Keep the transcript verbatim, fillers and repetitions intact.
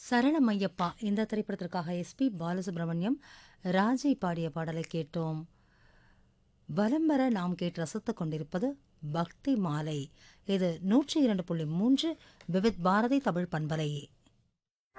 சரணமையப்பா இந்த திரைப்படத்திற்காக எஸ்பி பாலசுப்ரமணியம் ராஜை பாடிய பாடலை கேட்டோம். வலம் வர நாம் கேட்டு ரசித்துக் கொண்டிருப்பது பக்தி மாலை. இது நூற்றி இரண்டு புள்ளி மூன்று விவித் பாரதி தமிழ் பண்பலை.